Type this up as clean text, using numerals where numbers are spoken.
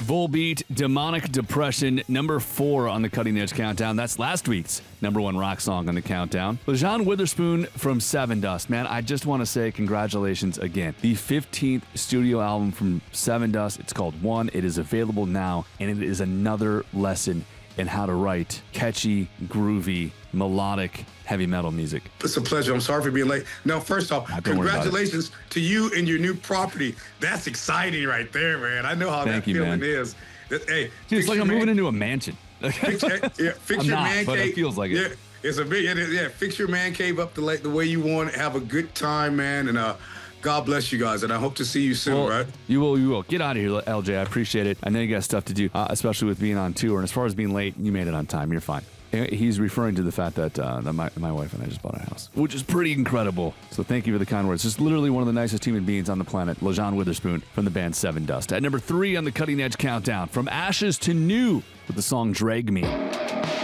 Volbeat, Demonic Depression, number 4 on the Cutting Edge Countdown. That's last week's number 1 rock song on the countdown. LaJauwn Witherspoon from Sevendust. Man, I just want to say congratulations again. The 15th studio album from Sevendust. It's called One. It is available now, and it is another lesson in how to write catchy, groovy, melodic, heavy metal music. It's a pleasure. I'm sorry for being late. No, first off, congratulations to you and your new property. That's exciting right there, man. I know how that feeling is. Hey, dude, it's like I'm moving into a mansion. Fix your man cave. But it feels like it. Yeah, it's a big. Fix your man cave up the way you want it. Have a good time, man, and God bless you guys, and I hope to see you soon, right? You will. Get out of here, LJ. I appreciate it. I know you got stuff to do, especially with being on tour. And as far as being late, you made it on time. You're fine. He's referring to the fact that my wife and I just bought a house, which is pretty incredible. So thank you for the kind words. Just literally one of the nicest human beings on the planet, LaJauwn Witherspoon from the band Sevendust. At number 3 on the Cutting Edge Countdown, From Ashes to New with the song Drag Me.